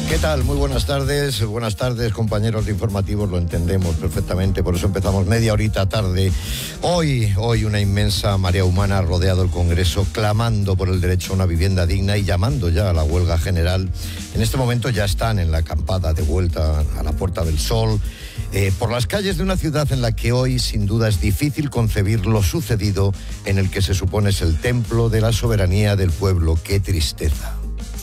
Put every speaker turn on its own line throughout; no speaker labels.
¿Qué tal? Muy buenas tardes compañeros de informativos, lo entendemos perfectamente, por eso empezamos media horita tarde. Hoy una inmensa marea humana ha rodeado el Congreso clamando por el derecho a una vivienda digna y llamando ya a la huelga general. En este momento ya están en la acampada de vuelta a la Puerta del Sol, por las calles de una ciudad en la que hoy sin duda es difícil concebir lo sucedido, en el que se supone es el templo de la soberanía del pueblo. ¡Qué tristeza!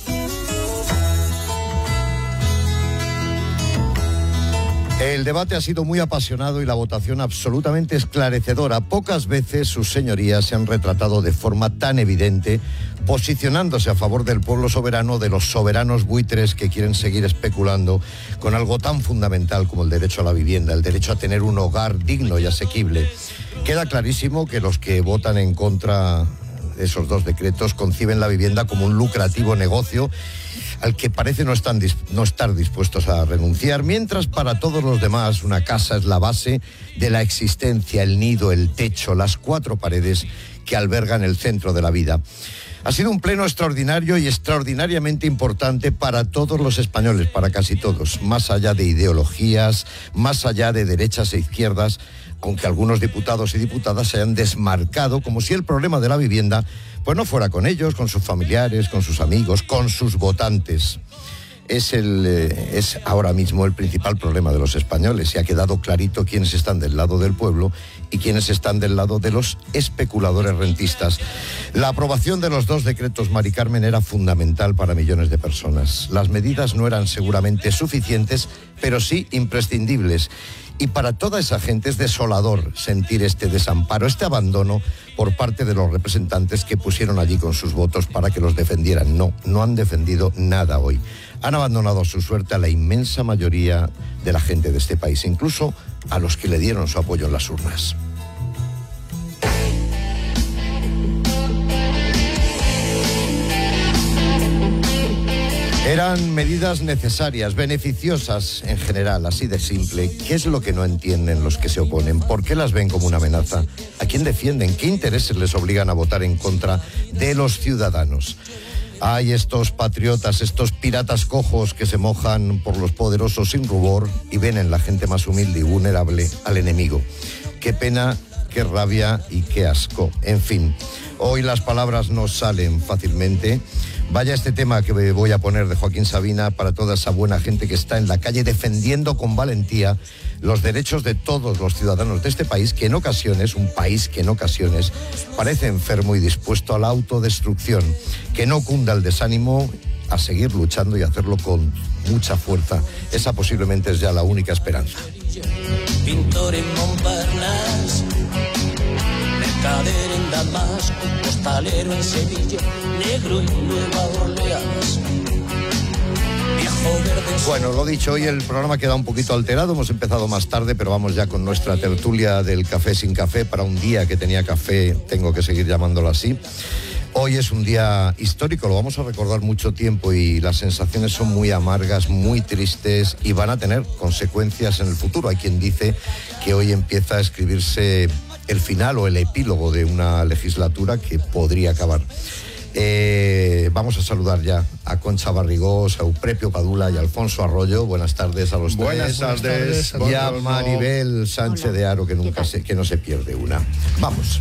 El debate ha sido muy apasionado y la votación absolutamente esclarecedora. Pocas veces sus señorías se han retratado de forma tan evidente, posicionándose a favor del pueblo soberano, de los soberanos buitres que quieren seguir especulando con algo tan fundamental como el derecho a la vivienda, el derecho a tener un hogar digno y asequible. Queda clarísimo que los que votan en contra de esos dos decretos conciben la vivienda como un lucrativo negocio al que parece no estar dispuestos a renunciar, mientras para todos los demás una casa es la base de la existencia, el nido, el techo, las cuatro paredes que albergan el centro de la vida. Ha sido un pleno extraordinario y extraordinariamente importante para todos los españoles, para casi todos, más allá de ideologías, más allá de derechas e izquierdas, aunque algunos diputados y diputadas se hayan desmarcado como si el problema de la vivienda pues no fuera con ellos, con sus familiares, con sus amigos, con sus votantes. Es ahora mismo el principal problema de los españoles y ha quedado clarito quiénes están del lado del pueblo y quiénes están del lado de los especuladores rentistas. La aprobación de los dos decretos, Mari Carmen, era fundamental para millones de personas. Las medidas no eran seguramente suficientes, pero sí imprescindibles. Y para toda esa gente es desolador sentir este desamparo, este abandono por parte de los representantes que pusieron allí con sus votos para que los defendieran. No han defendido nada hoy. Han abandonado a su suerte a la inmensa mayoría de la gente de este país, incluso a los que le dieron su apoyo en las urnas. Eran medidas necesarias, beneficiosas en general, así de simple. ¿Qué es lo que no entienden los que se oponen? ¿Por qué las ven como una amenaza? ¿A quién defienden? ¿Qué intereses les obligan a votar en contra de los ciudadanos? Hay estos patriotas, estos piratas cojos que se mojan por los poderosos sin rubor y ven en la gente más humilde y vulnerable al enemigo. Qué pena, qué rabia y qué asco. En fin, hoy las palabras no salen fácilmente. Vaya este tema que voy a poner de Joaquín Sabina para toda esa buena gente que está en la calle defendiendo con valentía los derechos de todos los ciudadanos de este país, que en ocasiones, un país que en ocasiones parece enfermo y dispuesto a la autodestrucción. Que no cunda el desánimo, a seguir luchando y hacerlo con mucha fuerza. Esa posiblemente es ya la única esperanza.
Pintor en Montparnasse, mercader en Damasco, postalero en Sevilla, negro en Nueva Orleans, viejo verde.
Bueno, lo dicho, hoy el programa queda un poquito alterado, hemos empezado más tarde, pero vamos ya con nuestra tertulia del café sin café. Para un día que tenía café, tengo que seguir llamándolo así. Hoy es un día histórico, lo vamos a recordar mucho tiempo y las sensaciones son muy amargas, muy tristes y van a tener consecuencias en el futuro. Hay quien dice que hoy empieza a escribirse el final o el epílogo de una legislatura que podría acabar. Vamos a saludar ya a Concha Barrigós, a Euprepio Padula y a Alfonso Arroyo. Buenas tardes a los tres.
Buenas tardes.
Y a Maribel Sánchez de Haro, que no se pierde una. Vamos.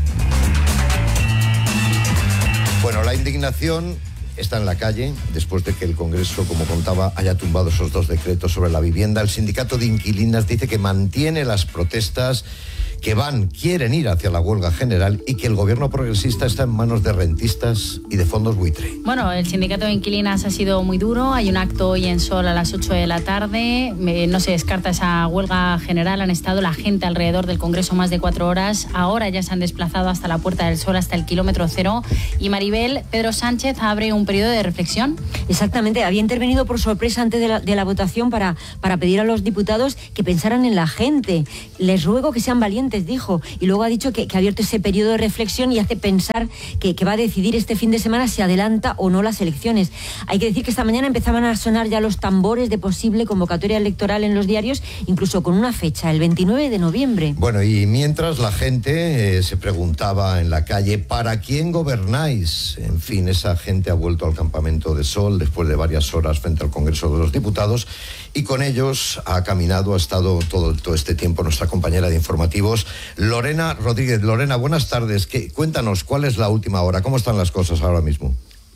Bueno, la indignación está en la calle después de que el Congreso, como contaba, haya tumbado esos dos decretos sobre la vivienda. El sindicato de inquilinas dice que mantiene las protestas, que quieren ir hacia la huelga general y que el gobierno progresista está en manos de rentistas y de fondos buitre.
Bueno, el sindicato de inquilinas ha sido muy duro. Hay un acto hoy en Sol a las 8 de la tarde. No se descarta esa huelga general. Han estado la gente alrededor del Congreso más de 4 horas. Ahora ya se han desplazado hasta la Puerta del Sol, hasta el kilómetro cero. Y Maribel, Pedro Sánchez abre un periodo de reflexión.
Exactamente. Había intervenido por sorpresa antes de la votación para pedir a los diputados que pensaran en la gente. Les ruego que sean valientes pendientes, dijo, y luego ha dicho que ha abierto ese periodo de reflexión y hace pensar que va a decidir este fin de semana si adelanta o no las elecciones. Hay que decir que esta mañana empezaban a sonar ya los tambores de posible convocatoria electoral en los diarios, incluso con una fecha, el 29 de noviembre.
Bueno, y mientras la gente se preguntaba en la calle, ¿para quién gobernáis? En fin, esa gente ha vuelto al Campamento de Sol después de varias horas frente al Congreso de los Diputados, y con ellos ha estado todo este tiempo nuestra compañera de informativos, Lorena Rodríguez. Lorena, buenas tardes. Cuéntanos, ¿cuál es la última hora? ¿Cómo están las cosas ahora mismo?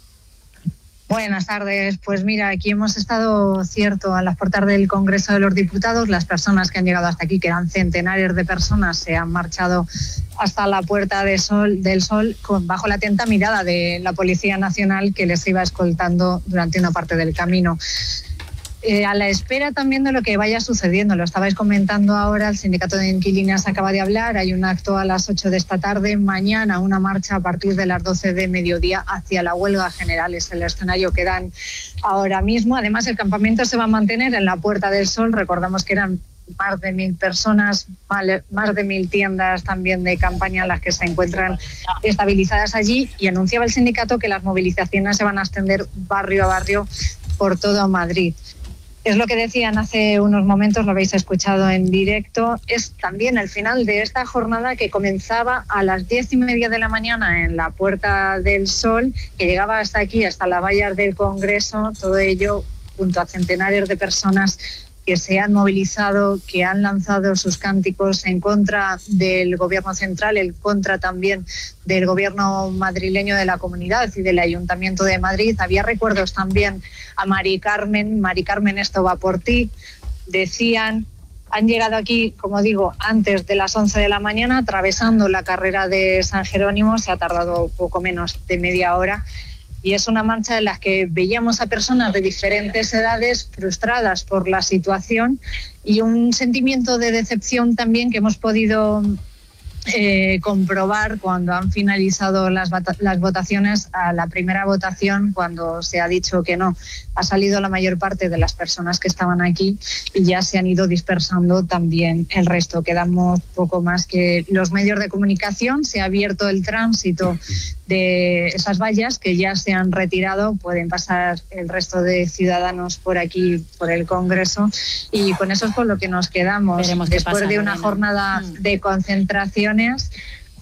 Buenas tardes. Pues mira, aquí hemos estado, cierto, a las puertas del Congreso de los Diputados. Las personas que han llegado hasta aquí, que eran centenares de personas, se han marchado hasta la Puerta del Sol bajo la atenta mirada de la Policía Nacional, que les iba escoltando durante una parte del camino. A la espera también de lo que vaya sucediendo. Lo estabais comentando ahora, el sindicato de inquilinas acaba de hablar, hay un acto a las 8 de esta tarde, mañana una marcha a partir de las 12 de mediodía hacia la huelga general, es el escenario que dan ahora mismo. Además, el campamento se va a mantener en la Puerta del Sol, recordamos que eran más de 1.000 personas, más de 1.000 tiendas también de campaña las que se encuentran estabilizadas allí, y anunciaba el sindicato que las movilizaciones se van a extender barrio a barrio por todo Madrid. Es lo que decían hace unos momentos, lo habéis escuchado en directo, es también el final de esta jornada que comenzaba a las 10:30 de la mañana en la Puerta del Sol, que llegaba hasta aquí, hasta las vallas del Congreso, todo ello junto a centenares de personas que se han movilizado, que han lanzado sus cánticos en contra del gobierno central, en contra también del gobierno madrileño, de la comunidad y del Ayuntamiento de Madrid. Había recuerdos también a Mari Carmen, esto va por ti. Decían, han llegado aquí, como digo, antes de las 11 de la mañana, atravesando la carrera de San Jerónimo, se ha tardado poco menos de media hora. Y es una marcha en la que veíamos a personas de diferentes edades frustradas por la situación y un sentimiento de decepción también que hemos podido comprobar cuando han finalizado las votaciones. A la primera votación, cuando se ha dicho que no, ha salido la mayor parte de las personas que estaban aquí y ya se han ido dispersando también el resto. Quedamos poco más que los medios de comunicación. Se ha abierto el tránsito de esas vallas que ya se han retirado. Pueden pasar el resto de ciudadanos por aquí, por el Congreso, y con eso es con lo que nos quedamos. Después de una jornada de concentraciones,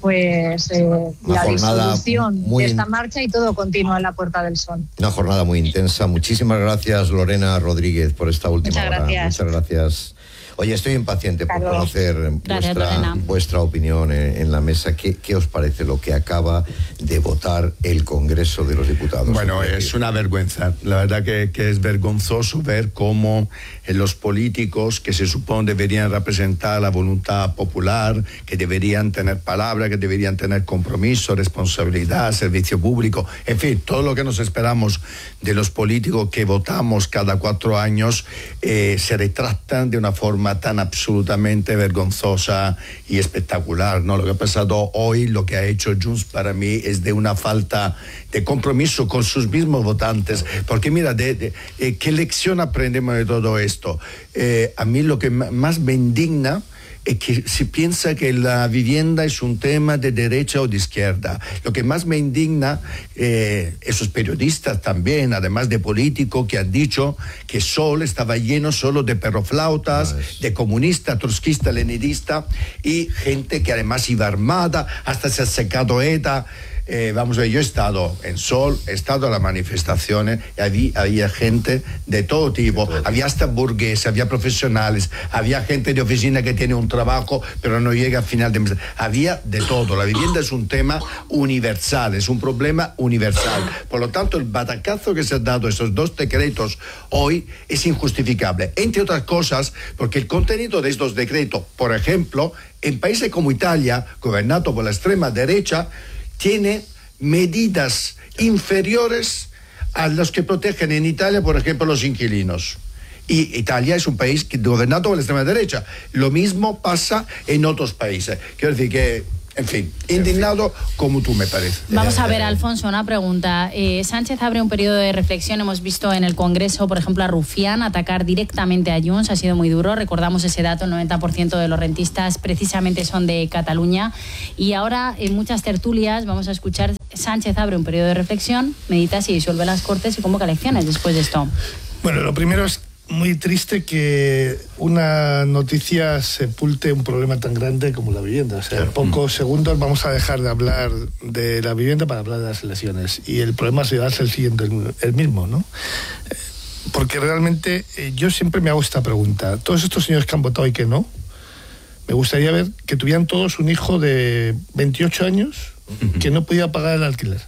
pues la disolución de esta marcha y todo continúa en la Puerta del Sol.
Una jornada muy intensa. Muchísimas gracias, Lorena Rodríguez, por esta última hora.
Gracias.
Muchas gracias. Oye, estoy impaciente por conocer vuestra opinión en la mesa. ¿Qué os parece lo que acaba de votar el Congreso de los Diputados?
Bueno, es una vergüenza. La verdad que es vergonzoso ver cómo los políticos que se supone deberían representar la voluntad popular, que deberían tener palabra, que deberían tener compromiso, responsabilidad, servicio público, en fin, todo lo que nos esperamos de los políticos que votamos cada 4 años, se retratan de una forma tan absolutamente vergonzosa y espectacular, ¿no? Lo que ha pasado hoy, lo que ha hecho Junts, para mí es de una falta de compromiso con sus mismos votantes, porque mira, ¿qué lección aprendemos de todo esto? A mí lo que más me indigna es que se piensa que la vivienda es un tema de derecha o de izquierda. Lo que más me indigna, esos periodistas también, además de políticos, que han dicho que Sol estaba lleno solo de perroflautas, de comunistas, trotskistas, leninistas, y gente que además iba armada, hasta se ha secado ETA. Vamos a ver, yo he estado en Sol, he estado en las manifestaciones, y había gente de todo tipo, había hasta burgueses, había profesionales, había gente de oficina que tiene un trabajo pero no llega a final de mes, había de todo. La vivienda es un tema universal, es un problema universal. Por lo tanto, el batacazo que se han dado esos 2 decretos hoy es injustificable, entre otras cosas porque el contenido de estos decretos, por ejemplo, en países como Italia, gobernado por la extrema derecha, tiene medidas inferiores a los que protegen en Italia, por ejemplo, los inquilinos. Y Italia es un país gobernado por la extrema derecha. Lo mismo pasa en otros países. Quiero decir que En fin, indignado como tú, me parece.
Vamos a ver, Alfonso, una pregunta. Sánchez abre un periodo de reflexión. Hemos visto en el Congreso, por ejemplo, a Rufián atacar directamente a Junts. Ha sido muy duro. Recordamos ese dato, el 90% de los rentistas precisamente son de Cataluña. Y ahora, en muchas tertulias, vamos a escuchar, Sánchez abre un periodo de reflexión, medita si disuelve las Cortes y convoca elecciones después de esto.
Bueno, lo primero es muy triste que una noticia sepulte un problema tan grande como la vivienda. O sea, en pocos segundos vamos a dejar de hablar de la vivienda para hablar de las elecciones. Y el problema se va a ser el mismo, ¿no? Porque realmente yo siempre me hago esta pregunta. Todos estos señores que han votado y que no, me gustaría ver que tuvieran todos un hijo de 28 años que no podía pagar el alquiler.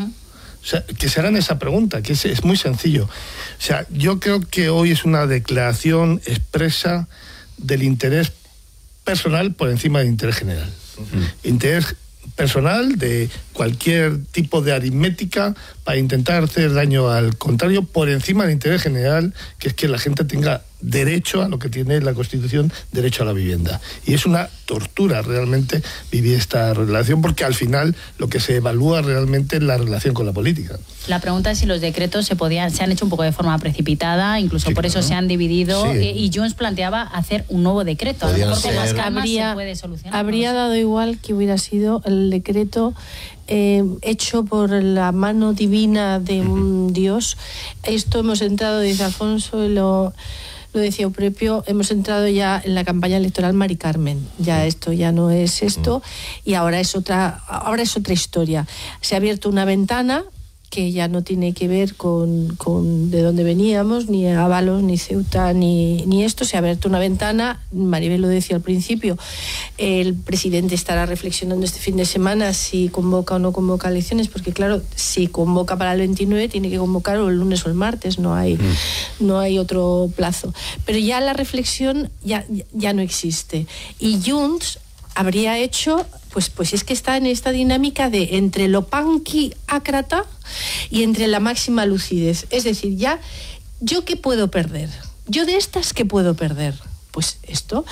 O sea, que se hagan esa pregunta, que es muy sencillo. O sea, yo creo que hoy es una declaración expresa del interés personal por encima del interés general. Interés personal de cualquier tipo de aritmética para intentar hacer daño al contrario por encima del interés general, que es que la gente tenga derecho a lo que tiene la Constitución, derecho a la vivienda. Y es una tortura realmente vivir esta relación, porque al final lo que se evalúa realmente es la relación con la política.
La pregunta es si los decretos se han hecho un poco de forma precipitada, incluso sí, por eso se han dividido, y Junts planteaba hacer un nuevo decreto. A lo mejor con las calmas se puede solucionar.
Habría dado igual que hubiera sido el decreto hecho por la mano divina de un Dios. Esto hemos entrado, dice Alfonso, y lo decía propio, hemos entrado ya en la campaña electoral Mari Carmen. Ya esto ya no es esto, y ahora es otra historia. Se ha abierto una ventana que ya no tiene que ver con de dónde veníamos, ni Ábalos, ni Ceuta, ni esto. Se ha abierto una ventana, Maribel lo decía al principio, el presidente estará reflexionando este fin de semana si convoca o no convoca elecciones, porque claro, si convoca para el 29 tiene que convocar o el lunes o el martes, no hay otro plazo. Pero ya la reflexión ya no existe. Y Junts habría hecho, pues es que está en esta dinámica de entre lo panquiácrata y entre la máxima lucidez. Es decir, ya, ¿yo qué puedo perder? ¿Yo de estas qué puedo perder? Pues esto,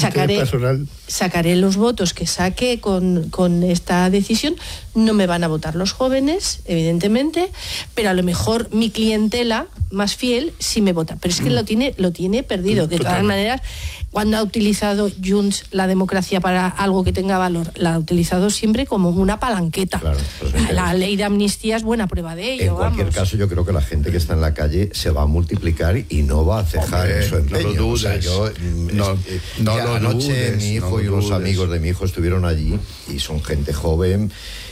sacaré los votos que saque con esta decisión. No me van a votar los jóvenes, evidentemente, pero a lo mejor mi clientela más fiel sí me vota. Pero es que lo tiene perdido. De todas maneras, cuando ha utilizado Junts la democracia para algo que tenga valor, la ha utilizado siempre como una palanqueta. Claro, la ley de amnistía es buena prueba de ello.
En cualquier caso, yo creo que la gente que está en la calle se va a multiplicar y no va a cejar en su empeño.
No lo dudes.
O sea, anoche mi hijo y unos amigos de mi hijo estuvieron allí y son gente joven.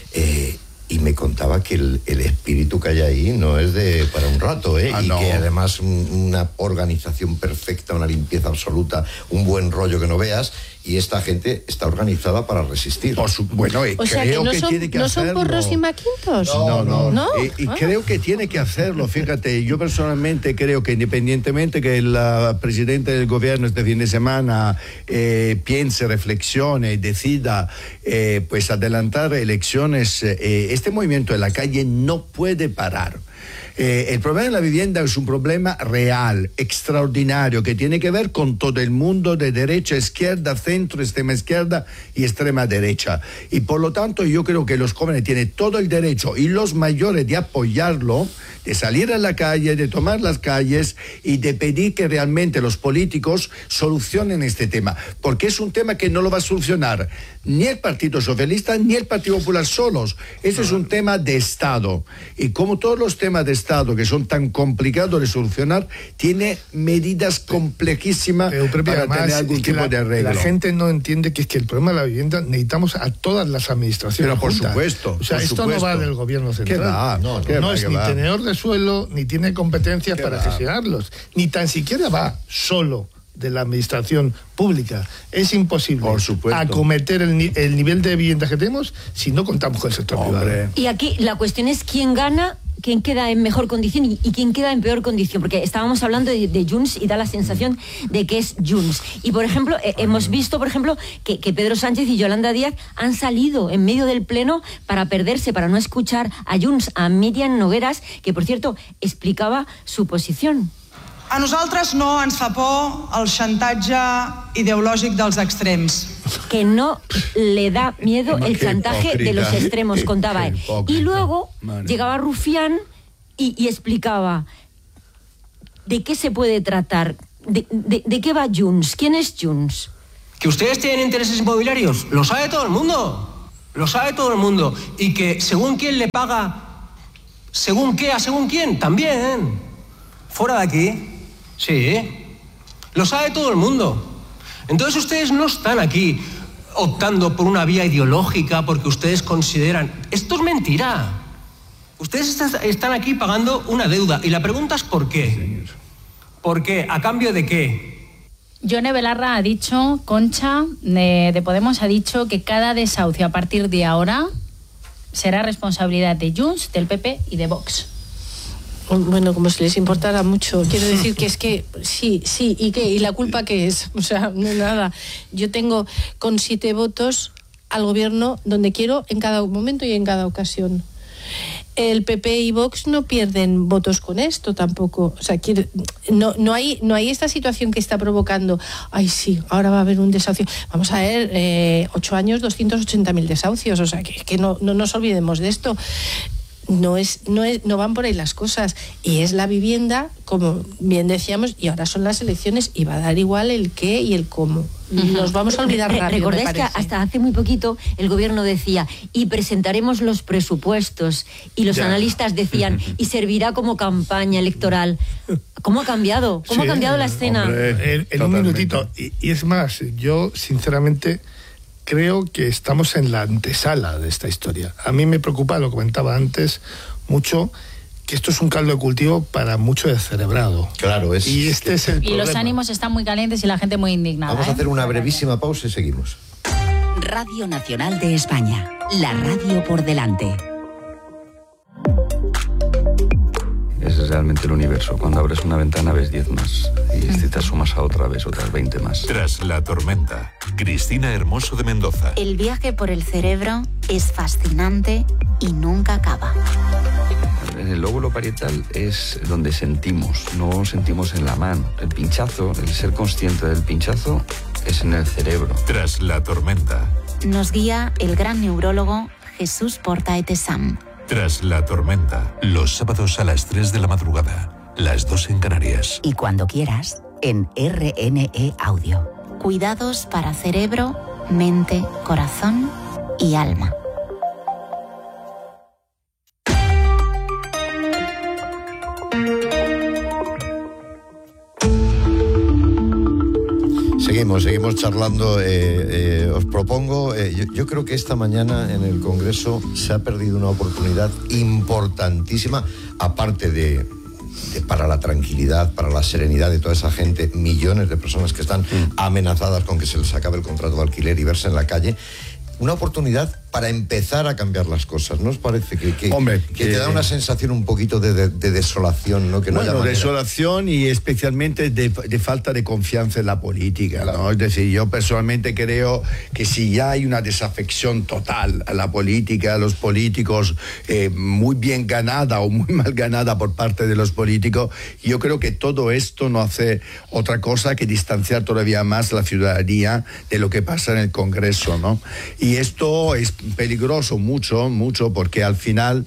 Y me contaba que el espíritu que hay ahí no es para un rato, y que además una organización perfecta, una limpieza absoluta, un buen rollo que no veas, y esta gente está organizada para resistir.
O sea, creo que tiene que hacerlo. ¿No son porros y maquintos?
No. Y creo que tiene que hacerlo, fíjate. Yo personalmente creo que independientemente que el presidente del gobierno este fin de semana piense, reflexione y decida pues adelantar elecciones, este movimiento de la calle no puede parar. El problema de la vivienda es un problema real, extraordinario, que tiene que ver con todo el mundo de derecha, izquierda, centro, extrema izquierda y extrema derecha. Y por lo tanto yo creo que los jóvenes tienen todo el derecho y los mayores de apoyarlo, de salir a la calle, de tomar las calles y de pedir que realmente los políticos solucionen este tema, porque es un tema que no lo va a solucionar ni el Partido Socialista ni el Partido Popular solos. Este es un tema de Estado, y como todos los temas de Estado que son tan complicados de solucionar, tiene medidas complejísimas para tener algún tipo de arreglo.
La gente no entiende que es que el problema de la vivienda necesitamos a todas las administraciones.
Pero por supuesto.
O sea, esto no va del gobierno central. No es ni tenedor de suelo, ni tiene competencias para gestionarlos, ni tan siquiera va solo de la administración pública. Es imposible acometer el nivel de vivienda que tenemos si no contamos con el sector privado.
Y aquí la cuestión es quién gana, quién queda en mejor condición y quién queda en peor condición, porque estábamos hablando de Junts y da la sensación de que es Junts. Y por ejemplo, hemos visto, por ejemplo, que Pedro Sánchez y Yolanda Díaz han salido en medio del pleno para perderse, para no escuchar a Junts, a Míriam Nogueras, que por cierto explicaba su posición.
A nosaltres no ens fa por el xantatge ideològic dels extrems.
que no le da miedo el chantaje de los extremos, contaba él. Y luego llegaba Rufián y explicaba de qué se puede tratar, de qué va Junts, quién es Junts.
Que ustedes tienen intereses inmobiliarios, lo sabe todo el mundo. Lo sabe todo el mundo. Y que según quién le paga, según qué, a según quién, también. Fuera de aquí, sí. Lo sabe todo el mundo. Entonces ustedes no están aquí optando por una vía ideológica porque ustedes consideran... Esto es mentira. Ustedes están aquí pagando una deuda. Y la pregunta es ¿por qué? ¿Por qué? ¿A cambio de qué?
Yone Belarra ha dicho, Concha, de Podemos, ha dicho que cada desahucio a partir de ahora será responsabilidad de Junts, del PP y de Vox.
Bueno, como si les importara mucho. Quiero decir que es que sí, ¿y qué? ¿Y la culpa qué es? O sea, no nada. Yo tengo con 7 votos al gobierno donde quiero en cada momento y en cada ocasión. El PP y Vox no pierden votos con esto tampoco. O sea, no hay esta situación que está provocando. Ay, sí, ahora va a haber un desahucio. Vamos a ver, 8 años, 280.000 desahucios. O sea, que no nos olvidemos de esto. No van por ahí las cosas. Y es la vivienda, como bien decíamos, y ahora son las elecciones y va a dar igual el qué y el cómo. Nos vamos a olvidar rápido.
¿Recordáis que hasta hace muy poquito el gobierno decía y presentaremos los presupuestos y los analistas decían y servirá como campaña electoral? ¿Cómo ha cambiado? ¿Cómo ha cambiado la escena?
Hombre, en un minutito. Y es más, yo sinceramente creo que estamos en la antesala de esta historia. A mí me preocupa, lo comentaba antes, mucho que esto es un caldo de cultivo para mucho descerebrado.
Claro,
y este es el problema.
Y los ánimos están muy calientes y la gente muy indignada.
Vamos a hacer una brevísima pausa y seguimos.
Radio Nacional de España, la radio por delante.
Es realmente el universo. Cuando abres una ventana ves 10 más. Y si te asomas a otra ves otras 20 más.
Tras la tormenta, Cristina Hermoso de Mendoza.
El viaje por el cerebro es fascinante y nunca acaba.
En el lóbulo parietal es donde sentimos, no sentimos en la mano. El pinchazo, el ser consciente del pinchazo, es en el cerebro.
Tras la tormenta.
Nos guía el gran neurólogo Jesús Porta-Etesam.
Tras la tormenta, los sábados a las 3 de la madrugada, las 2 en Canarias.
Y cuando quieras, en RNE Audio.
Cuidados para cerebro, mente, corazón y alma.
Seguimos charlando. Os propongo, yo creo que esta mañana en el Congreso se ha perdido una oportunidad importantísima, aparte de para la tranquilidad, para la serenidad de toda esa gente, millones de personas que están amenazadas con que se les acabe el contrato de alquiler y verse en la calle. Una oportunidad para empezar a cambiar las cosas. ¿No os parece que te da una sensación un poquito de desolación, ¿no? Que no haya manera?
Desolación y especialmente de falta de confianza en la política, ¿no? Es decir, yo personalmente creo que si ya hay una desafección total a la política, a los políticos, muy bien ganada o muy mal ganada por parte de los políticos, yo creo que todo esto no hace otra cosa que distanciar todavía más la ciudadanía de lo que pasa en el Congreso, ¿no? Y esto es peligroso mucho, porque al final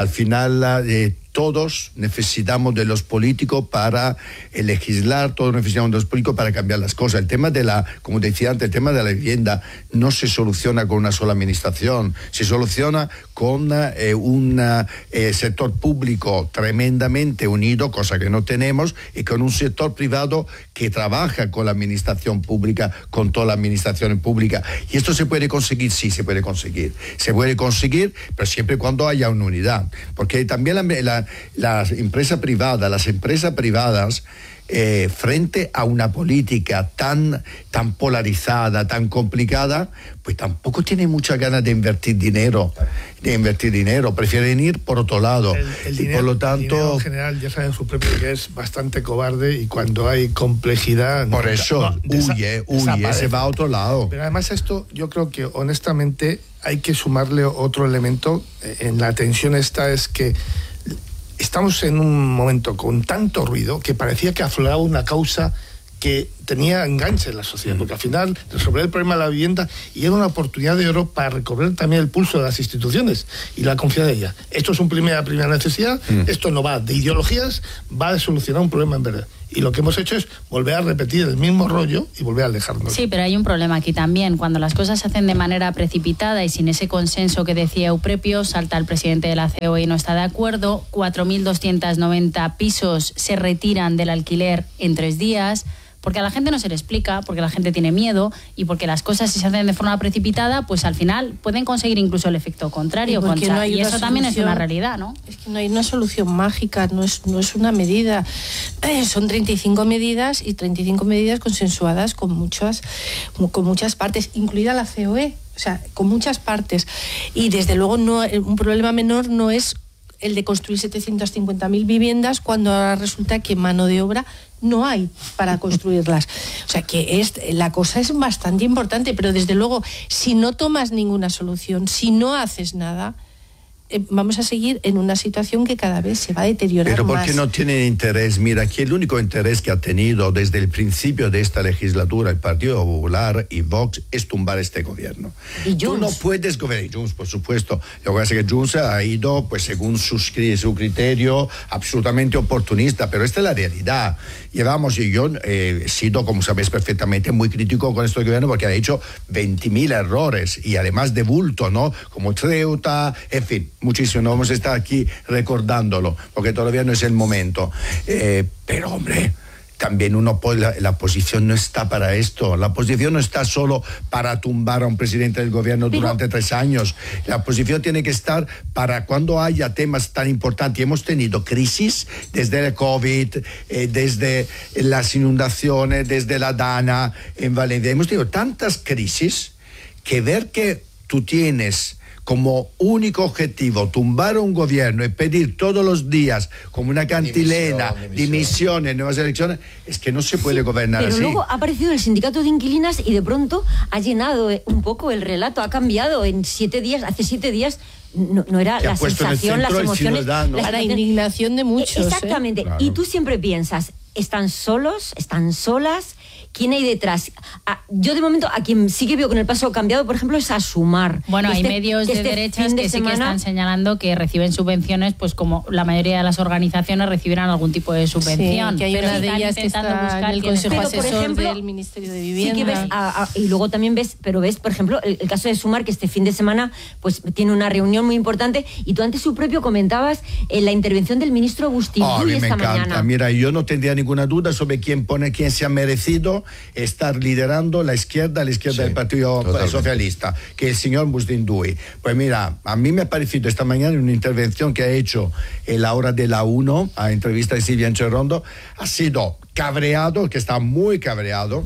todos necesitamos de los políticos para legislar, todos necesitamos de los políticos para cambiar las cosas. El tema como decía antes, el tema de la vivienda no se soluciona con una sola administración, se soluciona con un sector público tremendamente unido, cosa que no tenemos, y con un sector privado que trabaja con la administración pública, con toda la administración pública. Y esto se puede conseguir, sí, se puede conseguir. Se puede conseguir, pero siempre y cuando haya una unidad. Porque también las empresas privadas, frente a una política tan polarizada, tan complicada, pues tampoco tienen muchas ganas de invertir dinero. Prefieren ir por otro lado.
El
y por lo tanto,
el dinero en general ya saben su propio que es bastante cobarde, y cuando hay complejidad
por eso huye, se va a otro lado.
Pero además esto, yo creo que honestamente hay que sumarle otro elemento en la tensión esta, es que estamos en un momento con tanto ruido que parecía que afloraba una causa que tenía enganche en la sociedad, porque al final resolver el problema de la vivienda y era una oportunidad de oro para recobrar también el pulso de las instituciones y la confianza de ellas. Esto es una primera necesidad, esto no va de ideologías, va a solucionar un problema en verdad. Y lo que hemos hecho es volver a repetir el mismo rollo y volver a alejarnos.
Sí, pero hay un problema aquí también. Cuando las cosas se hacen de manera precipitada y sin ese consenso que decía Euprepio, salta el presidente de la COE y no está de acuerdo. 4.290 pisos se retiran del alquiler en 3 días. Porque a la gente no se le explica, porque la gente tiene miedo y porque las cosas, si se hacen de forma precipitada, pues al final pueden conseguir incluso el efecto contrario. Y eso también es una realidad, ¿no?
Es que no hay una solución mágica, no es una medida. Son 35 medidas y 35 medidas consensuadas con muchas partes, incluida la COE, o sea, con muchas partes. Y desde luego un problema menor no es el de construir 750.000 viviendas cuando ahora resulta que mano de obra no hay para construirlas. O sea que la cosa es bastante importante, pero desde luego, si no tomas ninguna solución, si no haces nada, vamos a seguir en una situación que cada vez se va a deteriorar
Pero
más.
¿por qué no tienen interés? Mira, aquí el único interés que ha tenido desde el principio de esta legislatura el Partido Popular y Vox es tumbar este gobierno.
¿Y
Tú no puedes gobernar. Junts, por supuesto. Lo que pasa es que Junts ha ido, pues según su criterio, absolutamente oportunista, pero esta es la realidad. Llevamos, y yo he sido, como sabéis perfectamente, muy crítico con este gobierno porque ha hecho 20.000 errores y además de bulto, ¿no? Como Ceuta, en fin, muchísimo. No vamos a estar aquí recordándolo porque todavía no es el momento. Pero, hombre, también la oposición no está para esto. La oposición no está solo para tumbar a un presidente del gobierno durante 3 años. La oposición tiene que estar para cuando haya temas tan importantes. Y hemos tenido crisis desde el COVID, desde las inundaciones, desde la Dana en Valencia. Hemos tenido tantas crisis que ver que tú tienes como único objetivo tumbar un gobierno y pedir todos los días como una cantilena dimisiones, nuevas elecciones, es que no se puede gobernar
pero
así.
Luego ha aparecido el sindicato de inquilinas y de pronto ha llenado un poco el relato, ha cambiado en 7 días, hace 7 días no era la sensación, las emociones,
la indignación de muchos.
Exactamente,
Claro.
Y tú siempre piensas, ¿están solos? ¿Están solas? ¿Quién hay detrás? Yo de momento a quien sí que veo con el paso cambiado, por ejemplo, es a Sumar.
Bueno, hay medios de derechas que sí que están señalando que reciben subvenciones, pues como la mayoría de las organizaciones recibirán algún tipo de subvención.
Sí, que hay una de ellas que está en el Consejo Asesor del Ministerio de Vivienda.
Sí que ves, y luego también ves, por ejemplo, el caso de Sumar, que este fin de semana pues tiene una reunión muy importante, y tú antes, su propio, comentabas la intervención del ministro Agustín
A mí me
esta
encanta.
mañana.
Mira, yo no tendría ninguna duda sobre quién se ha merecido estar liderando la izquierda del Partido Socialista, que es el señor Bustinduy. Pues mira, a mí me ha parecido esta mañana en una intervención que ha hecho en la hora de la 1, a entrevista de Silvia Encherrondo, ha sido cabreado, que está muy cabreado,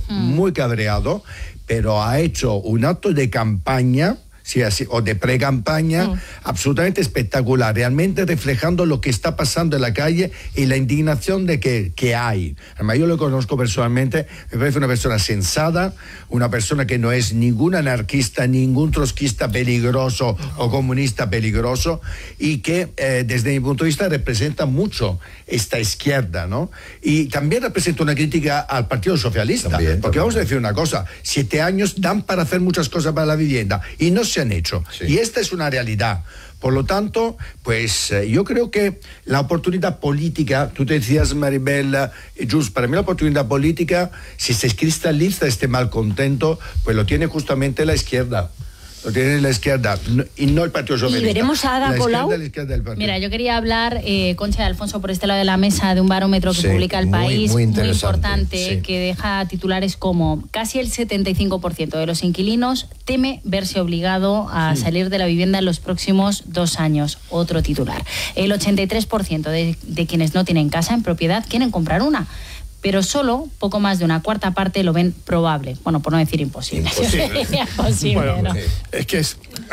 pero ha hecho un acto de campaña, sí, así, o de pre-campaña, absolutamente espectacular, realmente reflejando lo que está pasando en la calle y la indignación de que hay. Además, yo lo conozco personalmente, me parece una persona sensata, una persona que no es ningún anarquista, ningún trotskista peligroso o comunista peligroso, y que desde mi punto de vista representa mucho esta izquierda, ¿no? Y también representa una crítica al Partido Socialista, porque vamos a decir una cosa, 7 años dan para hacer muchas cosas para la vivienda y no se han hecho. Sí. Y esta es una realidad. Por lo tanto, pues yo creo que la oportunidad política, tú te decías, Maribel, Just, para mí la oportunidad política, si se cristaliza este malcontento, pues lo tiene justamente la izquierda. Lo tiene la izquierda y no el Partido Socialista.
¿Y veremos a Ada Colau?
Mira, yo quería hablar, Concha de Alfonso, por este lado de la mesa, de un barómetro que publica El País, muy importante, que deja titulares como: casi el 75% de los inquilinos teme verse obligado a salir de la vivienda en los próximos 2 años. Otro titular. El 83% de quienes no tienen casa en propiedad quieren comprar una, pero solo poco más de una cuarta parte lo ven probable. Bueno, por no decir imposible. Imposible,
bueno,
¿no?
Es que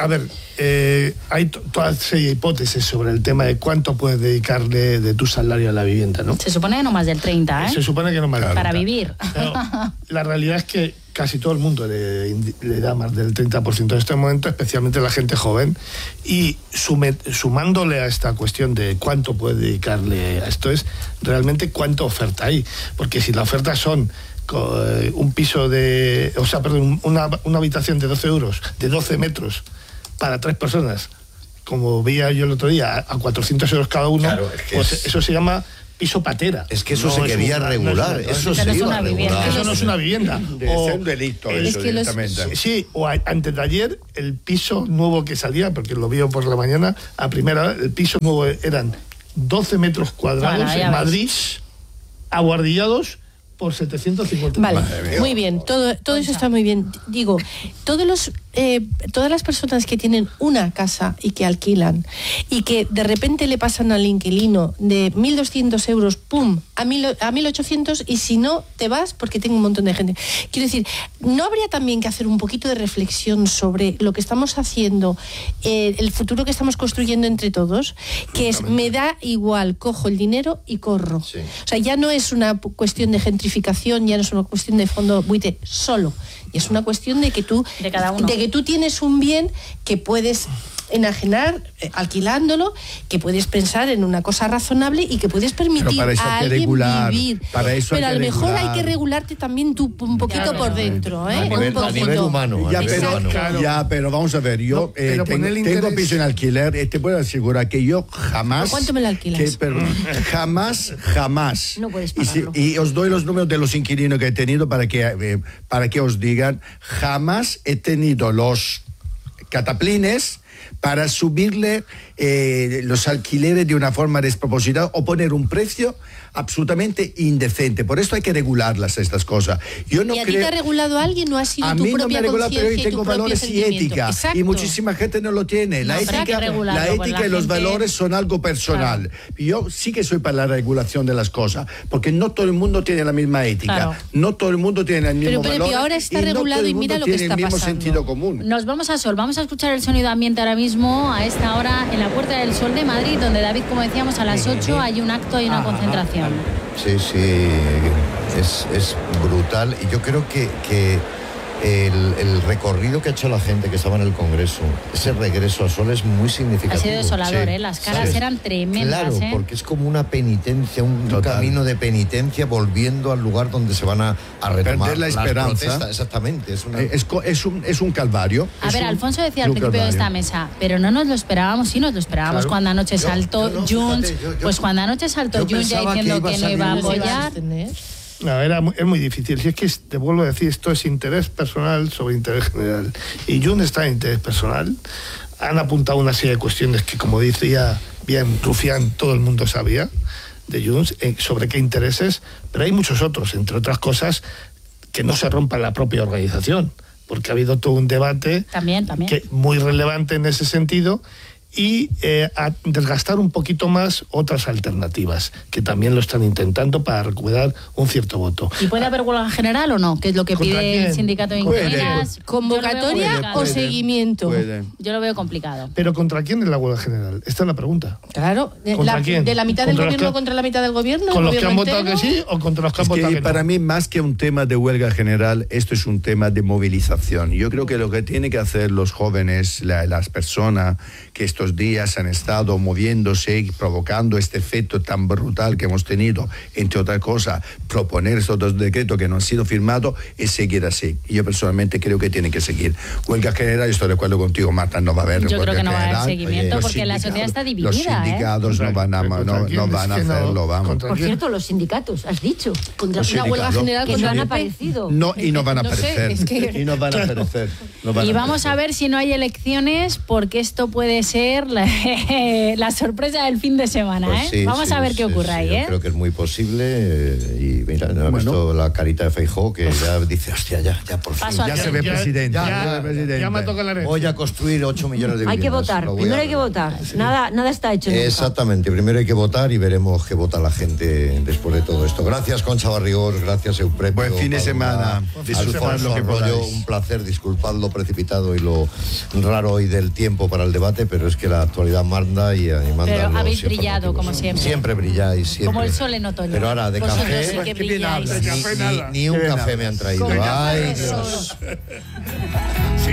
hay toda serie de hipótesis sobre el tema de cuánto puedes dedicarle de tu salario a la vivienda, ¿no?
Se supone que no más del 30, ¿eh?
Se supone que no más del 30.
Para vivir.
Pero la realidad es que casi todo el mundo le da más del 30% en este momento, especialmente la gente joven, y sumándole a esta cuestión de cuánto puede dedicarle a esto, es realmente cuánta oferta hay, porque si la oferta son un piso de... O sea, perdón, una habitación de 12 euros, de 12 metros, para 3 personas, como veía yo el otro día, a 400 euros cada uno, claro, es que pues eso se llama piso patera.
Es que eso se quería regular, eso se iba a regular.
Eso no es una vivienda.
Es un delito eso directamente.
Sí, o antes de ayer, el piso nuevo que salía, porque lo vio por la mañana, a primera hora, el piso nuevo eran 12 metros cuadrados en Madrid, aguardillados por 750.
Vale, muy bien, todo eso está muy bien. Digo, todas las personas que tienen una casa y que alquilan y que de repente le pasan al inquilino de 1.200 euros, pum, a 1.800, y si no, te vas porque tengo un montón de gente. Quiero decir, ¿no habría también que hacer un poquito de reflexión sobre lo que estamos haciendo, el futuro que estamos construyendo entre todos? Que es, me da igual, cojo el dinero y corro. Sí. O sea, ya no es una cuestión de gentrificación, ya no es una cuestión de fondo buitre solo. Y es una cuestión de que tú, de cada uno, de que tú tienes un bien que puedes enajenar alquilándolo, que puedes pensar en una cosa razonable y que puedes permitir a alguien vivir. Pero a lo mejor hay que regularte también tú un poquito por dentro, ¿eh?
A nivel humano.
Pero vamos a ver, yo tengo piso en alquiler, te puedo asegurar que yo jamás...
¿Cuánto me lo alquilas?
Jamás.
No puedes pagarlo.
Y os doy los números de los inquilinos que he tenido para que os digan, jamás he tenido los cataplines para subirle los alquileres de una forma desproporcionada o poner un precio absolutamente indecente. Por eso hay que regularlas estas cosas. Yo no
¿Y a ti te ha regulado alguien o ha sido tu propia conciencia? A mí no me ha regulado, pero yo tengo valores y ética.
Exacto. Y muchísima gente no lo tiene. La ética y los valores son algo personal. Claro. Yo sí que soy para la regulación de las cosas, porque no todo el mundo tiene la misma ética. Claro. No todo el mundo tiene el mismo valor.
Pero ahora está regulado y mira lo que está pasando.
Mismo sentido común.
Nos vamos a Sol. Vamos a escuchar el sonido ambiente ahora mismo, a esta hora, en la Puerta del Sol de Madrid, donde, David, como decíamos, a las 8 hay un acto y una concentración.
Sí, es brutal. Y yo creo que el recorrido que ha hecho la gente que estaba en el Congreso, ese regreso a Sol es muy significativo.
Ha sido desolador, sí. Las caras eran tremendas.
Claro, porque es como una penitencia, un camino de penitencia, volviendo al lugar donde se van a retomar
perder la esperanza.
Exactamente.
Es un calvario.
A ver, Alfonso decía al principio de esta mesa, pero no nos lo esperábamos, sí nos lo esperábamos, claro. Cuando anoche saltó Junts, pues cuando anoche saltó Junts ya diciendo que no iba a apoyar.
No, es muy difícil. Si es que, te vuelvo a decir, esto es interés personal sobre interés general. Y Junts está en interés personal. Han apuntado una serie de cuestiones que, como decía bien Rufián, todo el mundo sabía de Junts, sobre qué intereses, pero hay muchos otros, entre otras cosas, que no se rompa la propia organización, porque ha habido todo un debate
también.
Que, muy relevante en ese sentido, y a desgastar un poquito más otras alternativas que también lo están intentando para recuperar un cierto voto.
¿Y puede haber huelga general o no? Que es lo que pide el sindicato de inquilinas.
¿Convocatoria o seguimiento?
Yo lo veo complicado.
¿Pero contra quién es la huelga general? Esta es la pregunta.
Claro. ¿De la mitad del gobierno contra la mitad del gobierno?
¿Con los que han votado que sí o contra los que han votado que no?
Para mí, más que un tema de huelga general, esto es un tema de movilización. Yo creo que lo que tienen que hacer los jóvenes, las personas que estos días han estado moviéndose y provocando este efecto tan brutal que hemos tenido, entre otras cosas, proponer estos dos decretos que no han sido firmados, es seguir así. Y yo personalmente creo que tienen que seguir. Huelga general, estoy de acuerdo contigo, Marta, no va a haber.
Yo creo que no va a haber seguimiento porque la sociedad está dividida.
Los sindicatos no van a hacerlo, vamos.
Por cierto, los sindicatos, has dicho.
Contra una huelga general
que no han aparecido.
Y no van a aparecer. Y no van a aparecer.
Y vamos a ver si no hay elecciones, porque esto puede ser la sorpresa del fin de semana,
pues sí,
vamos a ver qué ocurre ahí,
Yo creo que es muy posible, y mira, no he visto la carita de Feijóo que ya dice, hostia, ya por fin.
Ya se ve presidente.
Ya me toca la herencia.
Voy a construir 8 millones de viviendas.
Hay que votar, primero hay que votar. Nada está hecho nunca.
Exactamente, primero hay que votar y veremos qué vota la gente después de todo esto. Gracias, Concha Barrigós, gracias, Eupretio.
Buen fin de semana.
Disfrutad lo que podáis. Un placer, disculpad lo precipitado y lo raro hoy del tiempo para el debate, pero es que la actualidad manda y manda.
Pero habéis brillado, como siempre.
Siempre brilláis, siempre.
Como el sol en otoño.
Pero ahora, de café,
sí que brilláis.
ni un café me han traído. Ay, Dios.